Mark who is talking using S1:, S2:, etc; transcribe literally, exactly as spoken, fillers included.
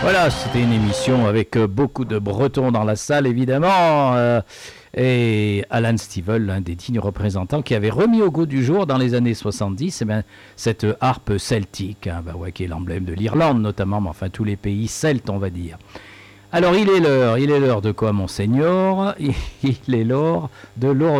S1: Voilà, c'était une émission avec euh, beaucoup de Bretons dans la salle, évidemment. euh, et Alan Stivell, l'un des dignes représentants, qui avait remis au goût du jour dans les années soixante-dix eh bien, cette harpe celtique, hein, bah ouais, qui est l'emblème de l'Irlande notamment, mais enfin tous les pays celtes, on va dire. Alors il est l'heure, il est l'heure de quoi, monseigneur? Il est l'heure de l'heure